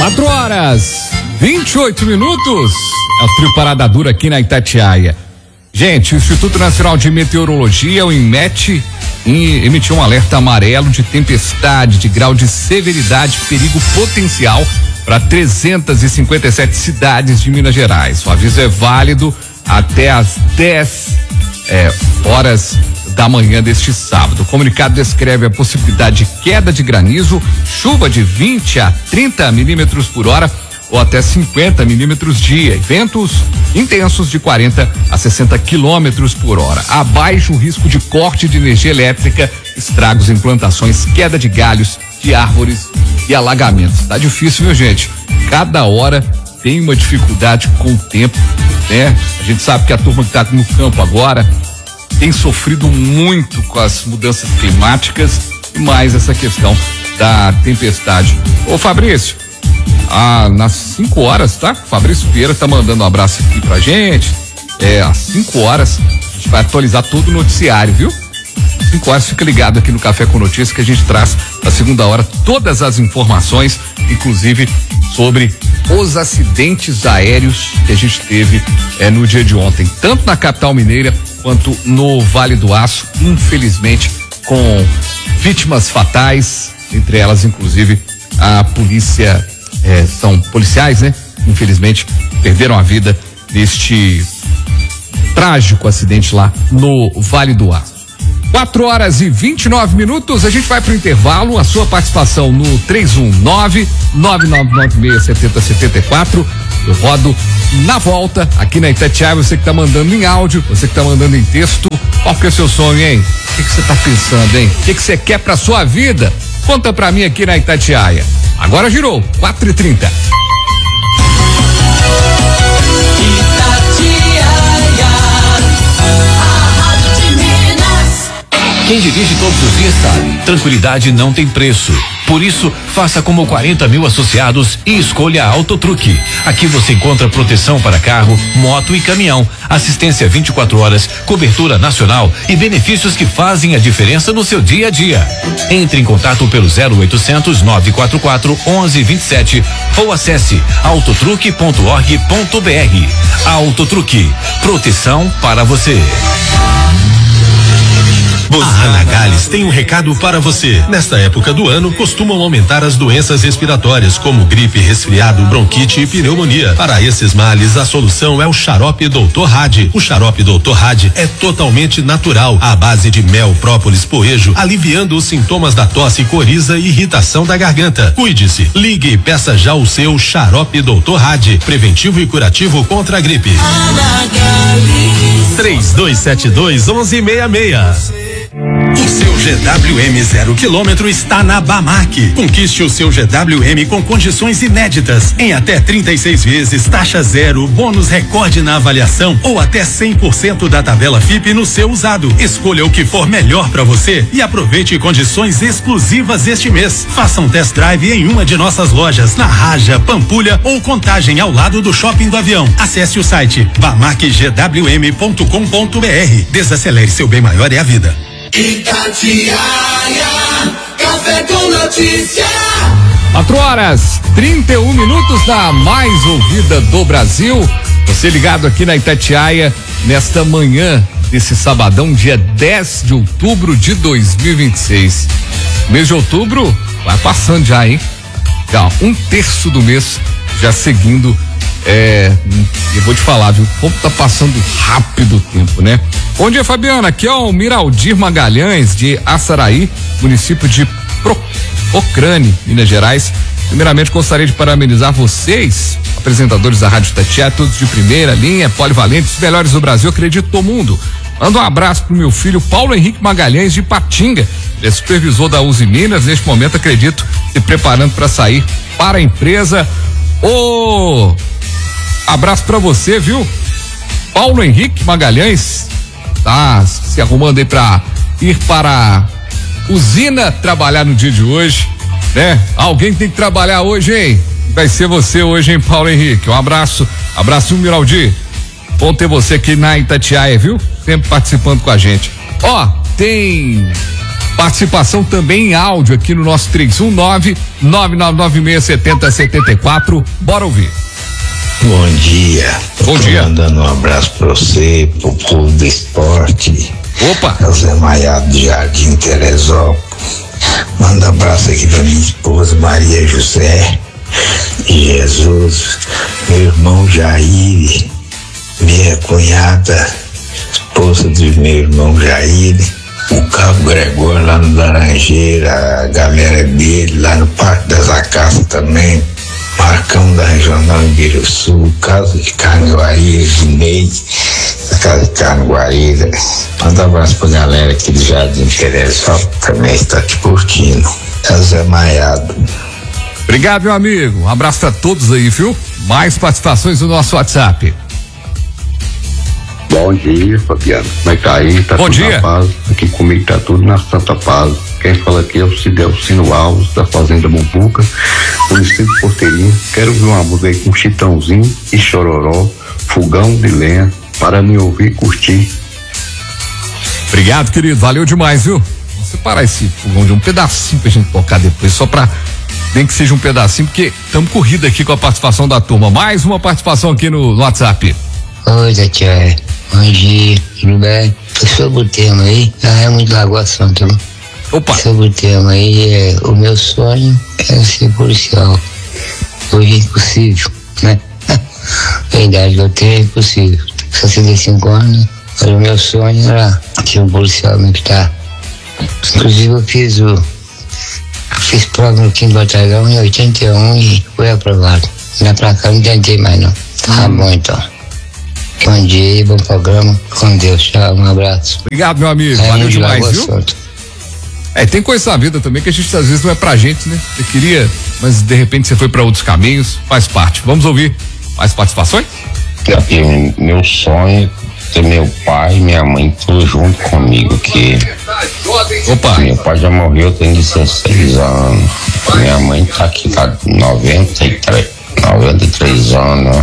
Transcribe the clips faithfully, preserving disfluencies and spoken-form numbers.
quatro horas, vinte e oito minutos. É o trio Parada Dura aqui na Itatiaia. Gente, o Instituto Nacional de Meteorologia, o INMET, emitiu um alerta amarelo de tempestade de grau de severidade, perigo potencial para trezentas e cinquenta e sete cidades de Minas Gerais. O aviso é válido até às dez é, horas da manhã deste sábado. O comunicado descreve a possibilidade de queda de granizo, chuva de vinte a trinta milímetros por hora ou até cinquenta milímetros dia, e ventos intensos de quarenta a sessenta quilômetros por hora. Abaixo o risco de corte de energia elétrica, estragos em plantações, queda de galhos de árvores e alagamentos. Tá difícil, viu, gente? Cada hora tem uma dificuldade com o tempo, né? A gente sabe que a turma que tá no campo agora tem sofrido muito com as mudanças climáticas e mais essa questão da tempestade. Ô Fabrício, ah, nas cinco horas, tá? Fabrício Vieira tá mandando um abraço aqui pra gente. É, às cinco horas a gente vai atualizar todo o noticiário, viu? cinco horas, fica ligado aqui no Café com Notícias que a gente traz na segunda hora todas as informações, inclusive sobre os acidentes aéreos que a gente teve é, no dia de ontem, tanto na capital mineira quanto no Vale do Aço, infelizmente com vítimas fatais, entre elas inclusive a polícia, é, são policiais, né? Infelizmente perderam a vida neste trágico acidente lá no Vale do Aço. quatro horas e vinte e nove minutos, a gente vai pro intervalo, a sua participação no três um nove, nove nove nove seis, sete zero sete quatro. Eu rodo na volta aqui na Itatiaia. Você que tá mandando em áudio, você que tá mandando em texto, qual que é o seu sonho, hein? O que que você tá pensando, hein? O que que você quer pra sua vida? Conta pra mim aqui na Itatiaia. Agora girou, quatro e trinta. Quem dirige todos os dias sabe, tranquilidade não tem preço. Por isso, faça como quarenta mil associados e escolha a Autotruque. Aqui você encontra proteção para carro, moto e caminhão, assistência vinte e quatro horas, cobertura nacional e benefícios que fazem a diferença no seu dia a dia. Entre em contato pelo zero oitocentos, nove quatro quatro, onze vinte e sete ou acesse autotruque ponto org ponto br. Autotruque, proteção para você. A Anagales tem um recado para você. Nesta época do ano, costumam aumentar as doenças respiratórias, como gripe, resfriado, bronquite e pneumonia. Para esses males, a solução é o xarope doutor Hadi. O xarope doutor Hadi é totalmente natural, à base de mel, própolis, poejo, aliviando os sintomas da tosse, coriza e irritação da garganta. Cuide-se, ligue e peça já o seu xarope doutor Hadi, preventivo e curativo contra a gripe. três dois sete dois, onze sessenta e seis. O seu G W M zero quilômetro está na Bamac. Conquiste o seu G W M com condições inéditas, em até trinta e seis vezes, taxa zero, bônus recorde na avaliação ou até cem por cento da tabela F I P no seu usado. Escolha o que for melhor para você e aproveite condições exclusivas este mês. Faça um test drive em uma de nossas lojas, na Raja, Pampulha ou Contagem, ao lado do Shopping do Avião. Acesse o site bamac g w m ponto com ponto b r. Desacelere, seu bem maior é a vida. Itatiaia, Café com Notícia. quatro horas, trinta e um minutos da mais ouvida do Brasil. Você ligado aqui na Itatiaia nesta manhã desse sabadão, dia dez de outubro de dois mil e vinte e seis. Mês de outubro vai passando já, hein? Já um terço do mês já seguindo. É, eu vou te falar, viu? Como tá passando rápido o tempo, né? Bom dia, Fabiana. Aqui é o Miraldir Magalhães, de Açaraí, município de Pro, Ocrane, Minas Gerais. Primeiramente, gostaria de parabenizar vocês, apresentadores da Rádio Itatiaia, todos de primeira linha, polivalentes, os melhores do Brasil, acredito, do mundo. Manda um abraço pro meu filho Paulo Henrique Magalhães, de Patinga. Ele é supervisor da Uzi Minas, neste momento, acredito, se preparando para sair para a empresa. Ô, abraço pra você, viu? Paulo Henrique Magalhães tá se arrumando aí pra ir para a usina trabalhar no dia de hoje, né? Alguém tem que trabalhar hoje, hein? Vai ser você hoje, hein, Paulo Henrique? Um abraço, abraço, Miraldir. Bom ter você aqui na Itatiaia, viu? Sempre participando com a gente. Ó, tem Participação também em áudio aqui no nosso três um nove, nove nove nove seis, sete zero sete quatro. Bora ouvir. Bom dia. Bom Tô dia. Mandando um abraço pra você, pro povo do esporte. Opa. É o Zé Maiado do Jardim Teresópolis. Manda um abraço aqui pra minha esposa Maria José e Jesus, meu irmão Jair, minha cunhada, esposa do meu irmão Jair, o Cabo Gregório lá no Laranjeira, a galera dele lá no Parque das Acácias também, Marcão da Regional Guilherme Sul, Casa de Carne Guaíra, Dinei, da Casa de Carne Guaíra. Manda um abraço pra galera aqui do Jardim Teresópolis, também está te curtindo. É o Zé Maiado. Obrigado, meu amigo. Um abraço pra todos aí, viu? Mais participações no nosso WhatsApp. Bom dia, Fabiano. Como é que tá aí? Tá Bom tudo dia. na paz. Aqui comigo tá tudo na Santa Paz. Quem fala aqui é o Cidelcino Alves, da Fazenda Mumbuca, município de Porteirinha. Quero ouvir uma música aí com Chitãozinho e Chororó, Fogão de Lenha, para me ouvir e curtir. Obrigado, querido. Valeu demais, viu? Vamos separar esse fogão de um pedacinho pra gente tocar depois, só pra. Nem que seja um pedacinho, porque estamos corrida aqui com a participação da turma. Mais uma participação aqui no, no WhatsApp. Oi, Tatiana. Bom dia, tudo bem? Sobre o tema aí, ah, é muito lagoa Santa. Opa! Sobre o tema aí, é, o meu sonho é ser policial. Hoje é impossível, né? A idade que eu tenho é impossível. sessenta e cinco anos, mas o meu sonho era ser um policial militar. Inclusive eu fiz o. Fiz prova no quinto batalhão em oitenta e um e fui aprovado. Não é pra cá, não tentei mais não. Tá bom então. Bom dia, bom programa. Com Deus, tchau, um abraço. Obrigado, meu amigo. É, Valeu demais, Lagoa viu? Santa. É, tem coisa na vida também que a gente às vezes não é pra gente, né? Você queria, mas de repente você foi pra outros caminhos, faz parte. Vamos ouvir mais participações? Eu, meu sonho é ter meu pai e minha mãe tudo junto comigo, que Opa! meu pai já morreu, tem dezesseis anos. Minha mãe tá aqui, tá noventa e três, noventa e três anos.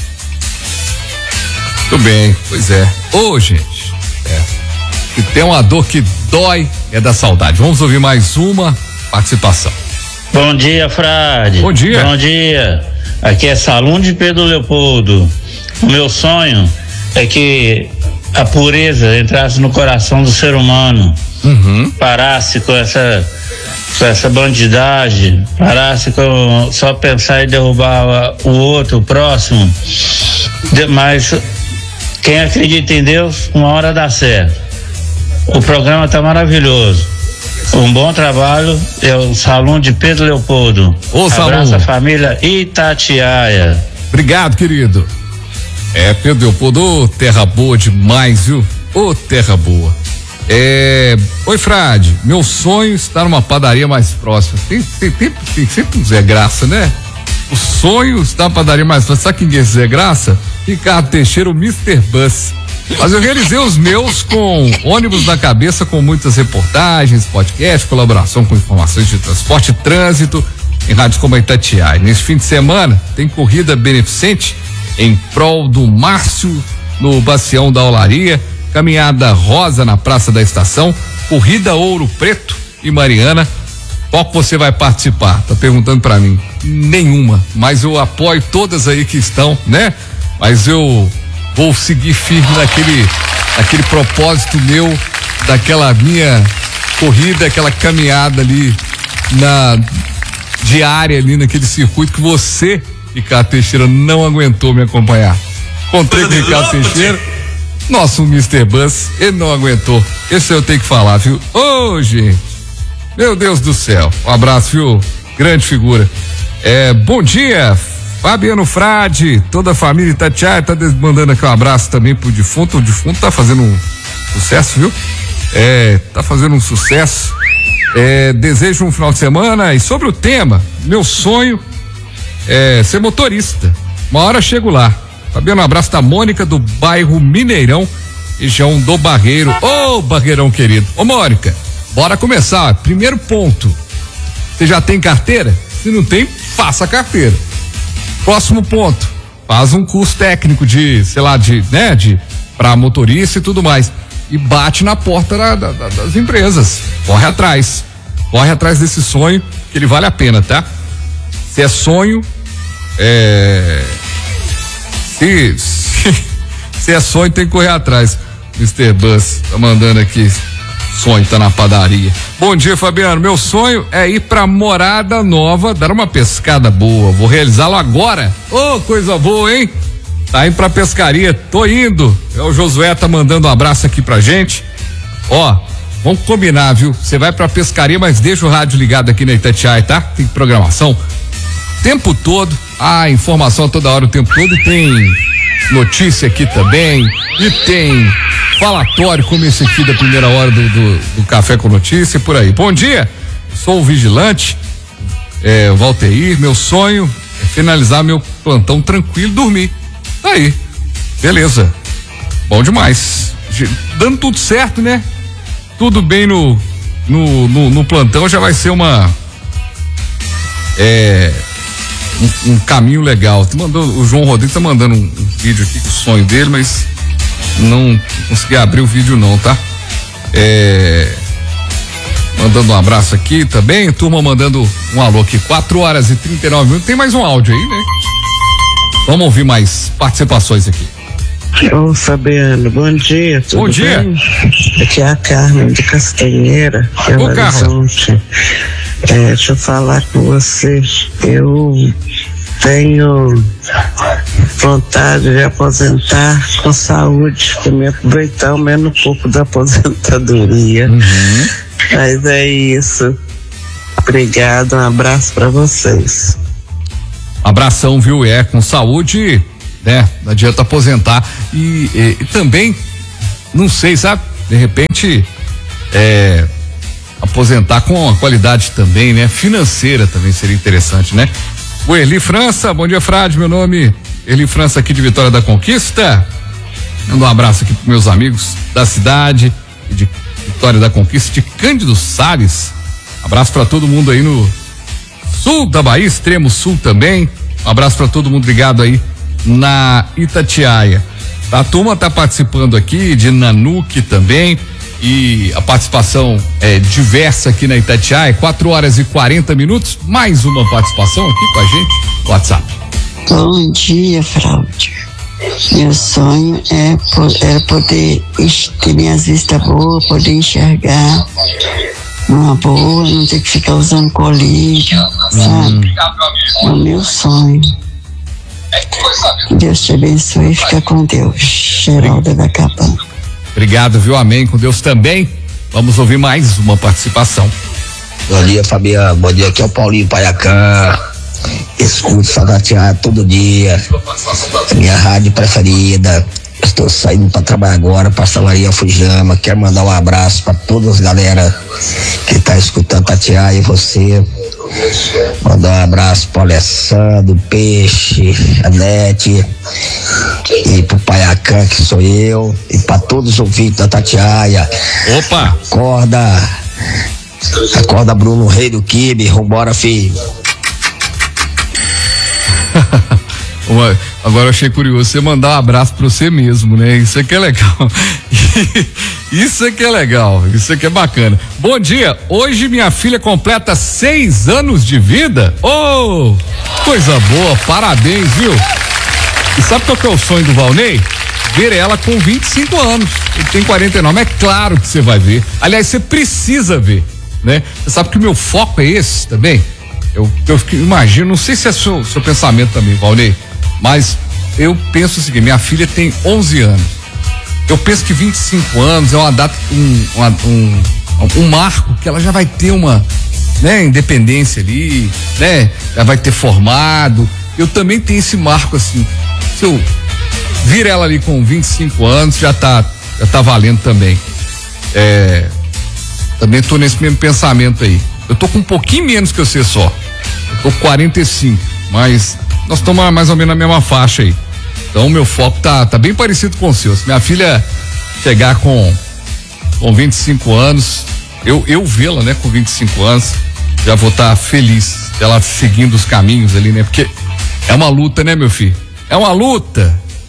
Tudo bem, pois é. Ô, gente, é. Se tem uma dor que dói, é da saudade. Vamos ouvir mais uma participação. Bom dia, Frade. Bom dia. Bom dia. Aqui é Salum de Pedro Leopoldo. O meu sonho é que a pureza entrasse no coração do ser humano. Uhum. Parasse com essa, com essa bandidagem, parasse com só pensar em derrubar o outro, o próximo. De, mas quem acredita em Deus, uma hora dá certo. O programa tá maravilhoso. Um bom trabalho, é o Salão de Pedro Leopoldo. Ô, Abraço Salum. a família Itatiaia. Obrigado, querido. É, Pedro Leopoldo, ô, terra boa demais, viu? Ô, terra boa. É, oi, Frade, meu sonho está numa padaria mais próxima. Tem, tem, tem, tem sempre um Zé Graça, né? O sonho está na padaria mais próxima. Sabe quem é esse Zé Graça? Ricardo Teixeira, o mister Bus. Mas eu realizei os meus com ônibus na cabeça, com muitas reportagens, podcast, colaboração com informações de transporte e trânsito em rádios como a Itatiaia. Nesse fim de semana tem corrida beneficente em prol do Márcio no Bacião da Olaria, caminhada rosa na Praça da Estação, corrida Ouro Preto e Mariana. Qual que você vai participar? Tá perguntando pra mim. Nenhuma, mas eu apoio todas aí que estão, né? Mas eu vou seguir firme naquele, naquele propósito meu, daquela minha corrida, aquela caminhada ali na diária ali naquele circuito que você, Ricardo Teixeira, não aguentou me acompanhar. Encontrei com o Ricardo Teixeira, nosso mister Bus, ele não aguentou. Esse eu tenho que falar, viu? Ô, oh, gente, meu Deus do céu, um abraço, viu? Grande figura. É, bom dia, Fabiano Frade, toda a família Itatiaia tá mandando aqui um abraço também pro defunto. O defunto tá fazendo um sucesso, viu? É, tá fazendo um sucesso. É, desejo um final de semana. E sobre o tema, meu sonho é ser motorista. Uma hora chego lá. Fabiano, um abraço da Mônica do bairro Mineirão, região do Barreiro. Ô, Barreirão querido. Ô, Mônica, bora começar. Primeiro ponto. Você já tem carteira? Se não tem, faça a carteira. Próximo ponto, faz um curso técnico de, sei lá, de, né, de, pra motorista e tudo mais. e bate na porta da, da, das empresas. Corre atrás. Corre atrás desse sonho, que ele vale a pena, tá? Se é sonho, é... Se, se, se é sonho, tem que correr atrás. mister Bus tá mandando aqui. Sonho tá na padaria. Bom dia, Fabiano. Meu sonho é ir pra Morada Nova, dar uma pescada boa. Vou realizá-lo agora. Ô, oh, coisa boa, hein? Tá indo pra pescaria. Tô indo. É o Josué, tá mandando um abraço aqui pra gente. Ó, vamos combinar, viu? Você vai pra pescaria, mas deixa o rádio ligado aqui na Itatiaia, tá? Tem programação o tempo todo. Ah, informação toda hora, o tempo todo. Tem notícia aqui também. E tem falatório como esse aqui da primeira hora do, do, do Café com Notícia e por aí. Bom dia, sou o vigilante, é, Valteir. Meu sonho é finalizar meu plantão tranquilo e dormir. Tá aí, beleza. Bom demais. Dando tudo certo, né? Tudo bem no, no, no, no plantão, já vai ser uma. É. Um, um caminho legal. Tu mandou, o João Rodrigues tá mandando um, um vídeo aqui com o sonho dele, mas não consegui abrir o vídeo não, tá? É, mandando um abraço aqui também, turma mandando um alô aqui, quatro horas e trinta e nove minutos, tem mais um áudio aí, né? Vamos ouvir mais participações aqui. Ô Fabiano, bom dia, tudo bom dia. bem? Aqui é a Carmen de Castanheira, Belo Horizonte. É, deixa eu falar com você, eu tenho vontade de aposentar com saúde, para me aproveitar ao menos um pouco da aposentadoria. Uhum. Mas é isso. Obrigado, um abraço para vocês. Abração, viu? É, com saúde, né? Não adianta aposentar. E, e, e também, não sei, sabe? De repente, é, aposentar com a qualidade também, né? Financeira também seria interessante, né? O Eli França, bom dia, Frade, meu nome Eli França aqui de Vitória da Conquista. Mando um abraço aqui para meus amigos da cidade e de Vitória da Conquista, de Cândido Salles. Abraço para todo mundo aí no sul da Bahia, extremo sul também. Um abraço para todo mundo ligado aí na Itatiaia. A turma tá participando aqui de Nanuque também. E a participação é diversa aqui na Itatiaia, quatro horas e quarenta minutos. Mais uma participação aqui com a gente no WhatsApp. Bom dia, Fraude. Meu sonho é, é poder ter minhas vistas boas, poder enxergar uma boa, não ter que ficar usando colírio, sabe? É o meu sonho. Deus te abençoe e fica com Deus. Geralda da Cabana. Obrigado, viu? Amém. Com Deus também. Vamos ouvir mais uma participação. Bom dia, Fabiano. Bom dia, aqui é o Paulinho Paiacã. Escuto Itatiaia todo dia. Minha rádio preferida. Estou saindo para trabalhar agora, Pastelaria Fujama. Quero mandar um abraço para todas as galera que tá escutando Itatiaia e você. Mandar um abraço pro Alessandro, Peixe, a Nete e pro Paiacã, que sou eu, e para todos os ouvintes da Itatiaia. Opa! Acorda! Acorda, Bruno, rei do Quibe, vambora, filho. Agora eu achei curioso você mandar um abraço pra você mesmo, né? Isso aqui é legal. Isso aqui é legal, isso aqui é bacana. Bom dia, hoje minha filha completa seis anos de vida. Oh, coisa boa, parabéns, viu? E sabe qual que é o sonho do Valnei? Ver ela com vinte e cinco anos. Ele tem quarenta e nove, é claro que você vai ver. Aliás, você precisa ver, né? Você sabe que o meu foco é esse também. Eu, eu imagino, não sei se é seu, seu pensamento também, Valnei, mas eu penso o seguinte, minha filha tem onze anos. Eu penso que vinte e cinco anos é uma data, um, uma, um, um marco que ela já vai ter uma, né, independência ali, né? Já vai ter formado. Eu também tenho esse marco assim. Se eu vir ela ali com vinte e cinco anos, já tá, já tá valendo também. É, também tô nesse mesmo pensamento aí. Eu tô com um pouquinho menos que você só. Eu tô com quarenta e cinco, mas nós estamos mais ou menos na mesma faixa aí. Então, meu foco tá, tá bem parecido com o seu. Se minha filha chegar com, com vinte e cinco anos, eu, eu vê-la, né, com vinte e cinco anos, já vou estar tá feliz dela seguindo os caminhos ali, né? Porque é uma luta, né, meu filho? É uma luta.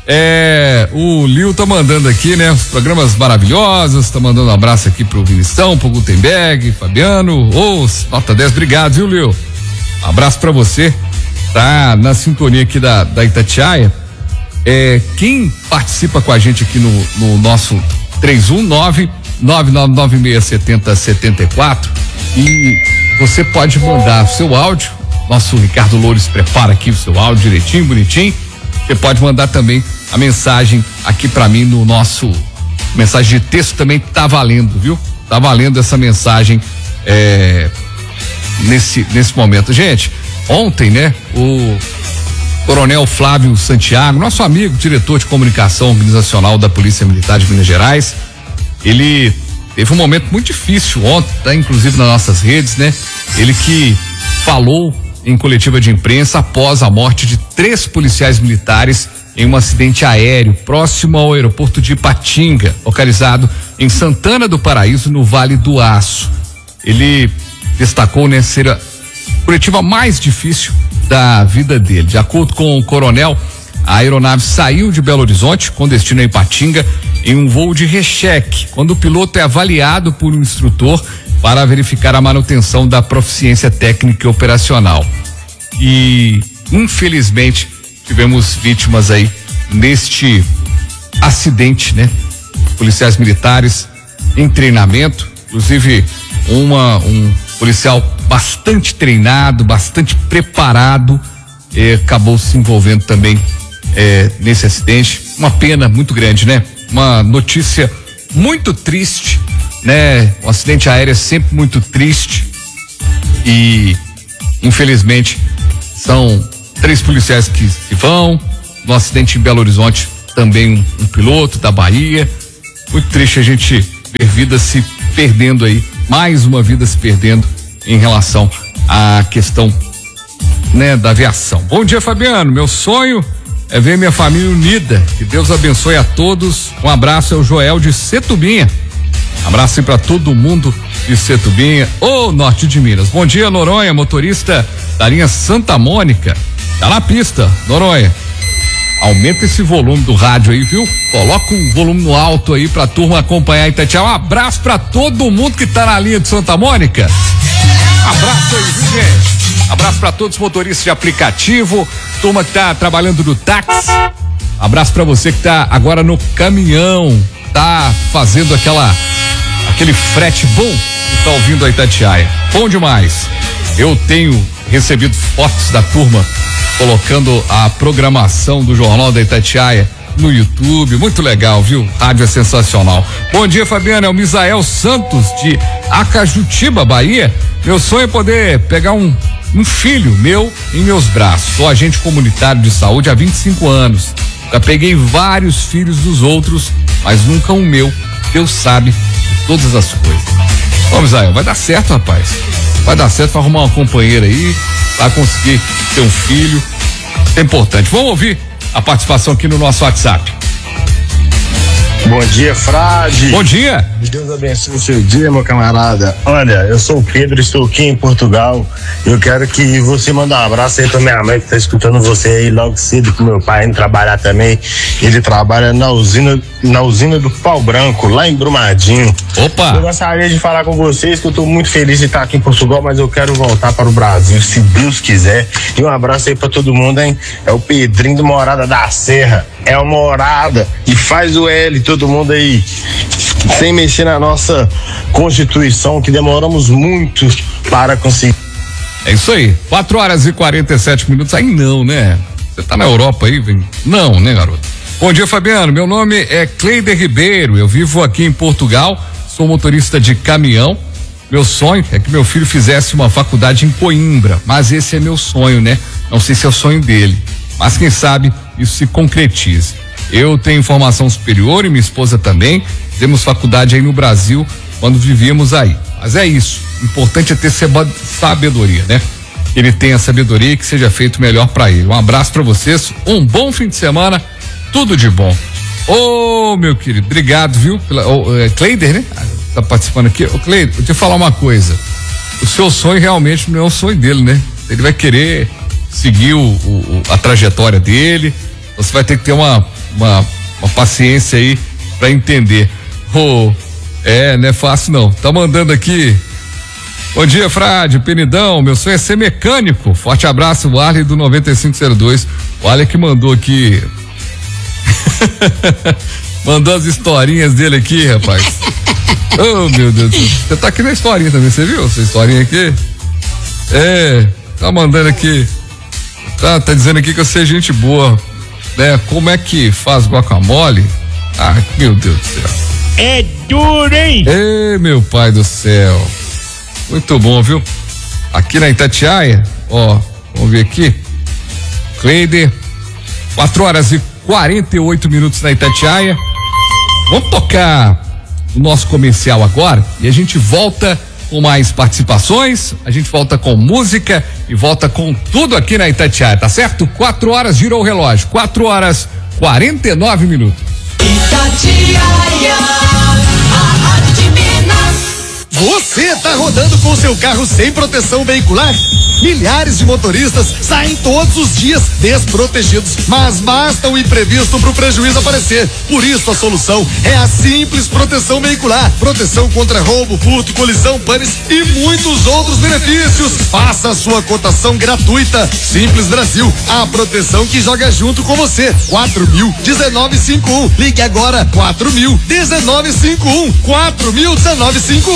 É, o Lio tá mandando aqui, né? Os programas maravilhosos, tá mandando um abraço aqui pro Vinição, pro Gutenberg, Fabiano, ô, nota dez, obrigado, viu, Lio? Abraço pra você, tá na sintonia aqui da, da Itatiaia. É, quem participa com a gente aqui no, no nosso três um nove, nove nove nove seis sete zero sete quatro e você pode mandar o seu áudio, nosso Ricardo Loures prepara aqui o seu áudio direitinho, bonitinho. Você pode mandar também a mensagem aqui pra mim no nosso mensagem de texto, também tá valendo, viu? Tá valendo essa mensagem é, nesse nesse momento. Gente, ontem, né, o Coronel Flávio Santiago, nosso amigo, diretor de comunicação organizacional da Polícia Militar de Minas Gerais, ele teve um momento muito difícil ontem, tá, inclusive nas nossas redes, né? Ele que falou em coletiva de imprensa após a morte de três policiais militares em um acidente aéreo próximo ao aeroporto de Ipatinga, localizado em Santana do Paraíso, no Vale do Aço. Ele destacou, né, ser a coletiva mais difícil da vida dele. De acordo com o coronel, a aeronave saiu de Belo Horizonte com destino a Ipatinga em um voo de recheque, quando o piloto é avaliado por um instrutor para verificar a manutenção da proficiência técnica e operacional. E, infelizmente, tivemos vítimas aí neste acidente, né? Policiais militares em treinamento, inclusive uma, um policial bastante treinado, bastante preparado, eh, acabou se envolvendo também eh, nesse acidente. Uma pena muito grande, né? Uma notícia muito triste, né? Um acidente aéreo é sempre muito triste e, infelizmente, são três policiais que se vão. No acidente em Belo Horizonte, também um, um piloto da Bahia. Muito triste a gente ver vidas se perdendo aí, mais uma vida se perdendo em relação à questão, né, da aviação. Bom dia, Fabiano. Meu sonho é ver minha família unida. Que Deus abençoe a todos. Um abraço, é o Joel de Setubinha. Abraço aí pra todo mundo de Setubinha, ô norte de Minas. Bom dia, Noronha, motorista da linha Santa Mônica. Tá na pista, Noronha. Aumenta esse volume do rádio aí, viu? Coloca o volume no alto aí pra turma acompanhar Itatiaia. Um abraço pra todo mundo que tá na linha de Santa Mônica. Abraço aí, viu, gente? Abraço pra todos os motoristas de aplicativo, turma que tá trabalhando no táxi. Abraço pra você que tá agora no caminhão, tá fazendo aquela aquele frete bom e tá ouvindo a Itatiaia. Bom demais. Eu tenho recebido fotos da turma colocando a programação do Jornal da Itatiaia no YouTube, muito legal, viu? Rádio é sensacional. Bom dia, Fabiano, é o Misael Santos de Acajutiba, Bahia. Meu sonho é poder pegar um, um filho meu em meus braços. Sou agente comunitário de saúde há vinte e cinco anos. Já peguei vários filhos dos outros, mas nunca o meu. Deus sabe de todas as coisas. Ô, Misael, vai dar certo, rapaz. Vai dar certo, vai arrumar uma companheira aí, vai conseguir ter um filho. É importante. Vamos ouvir a participação aqui no nosso WhatsApp. Bom dia, Frade. Bom dia. Deus abençoe o seu dia, meu camarada. Olha, eu sou o Pedro, estou aqui em Portugal. Eu quero que você mande um abraço aí pra minha mãe que tá escutando você aí logo cedo, com meu pai indo trabalhar também. Ele trabalha na usina, na usina do Pau Branco, lá em Brumadinho. Opa! Eu gostaria de falar com vocês que eu tô muito feliz de estar aqui em Portugal, mas eu quero voltar para o Brasil, se Deus quiser. E um abraço aí pra todo mundo, hein? É o Pedrinho do Morada da Serra. É o Morada. E faz o L, todo mundo aí. Sem mexer na nossa Constituição, que demoramos muito para conseguir. É isso aí, quatro horas e quarenta e sete minutos, aí não, né? Você tá na Europa aí, vem? Não, né, garoto? Bom dia, Fabiano, meu nome é Cleider Ribeiro, eu vivo aqui em Portugal, sou motorista de caminhão. Meu sonho é que meu filho fizesse uma faculdade em Coimbra, mas esse é meu sonho, né? Não sei se é o sonho dele, mas quem sabe isso se concretize. Eu tenho formação superior e minha esposa também, fizemos faculdade aí no Brasil quando vivíamos aí. Mas é isso, o importante é ter sabedoria, né? Ele tenha sabedoria e que seja feito melhor para ele. Um abraço para vocês, um bom fim de semana, tudo de bom. Ô, oh, meu querido, obrigado, viu? Pela, oh, é, Cleider, né? Tá participando aqui. Ô, oh, Cleider, vou te falar uma coisa. O seu sonho realmente não é o sonho dele, né? Ele vai querer seguir o, o, a trajetória dele. Você vai ter que ter uma uma, uma paciência aí pra entender. Oh, é, não é fácil não. Tá mandando aqui. Bom dia, Frade, Penidão, meu sonho é ser mecânico. Forte abraço, o Arley do noventa e cinco zero dois. O Arley que mandou aqui. Mandou as historinhas dele aqui, rapaz. Oh, meu Deus do céu. Você tá aqui na historinha também, você viu essa historinha aqui? É, tá mandando aqui. Tá, tá dizendo aqui que eu sei gente boa, né? Como é que faz guacamole? Ah, meu Deus do céu. É duro, hein? Ei, meu pai do céu. Muito bom, viu? Aqui na Itatiaia, ó, vamos ver aqui. Cleider, quatro horas e quarenta e oito minutos na Itatiaia. Vamos tocar o nosso comercial agora e a gente volta com mais participações, a gente volta com música e volta com tudo aqui na Itatiaia, tá certo? Quatro horas, girou o relógio, quatro horas, quarenta e nove minutos. Itatiaia, a rádio de Minas. Você tá rodando com seu carro sem proteção veicular? Milhares de motoristas saem todos os dias desprotegidos, mas basta um imprevisto pro prejuízo aparecer. Por isso a solução é a Simples Proteção Veicular. Proteção contra roubo, furto, colisão, panes e muitos outros benefícios. Faça a sua cotação gratuita. Simples Brasil, a proteção que joga junto com você. quatro mil dezenove cinquenta e um. Ligue agora quatro mil dezenove cinquenta e um. quatro mil dezenove cinquenta e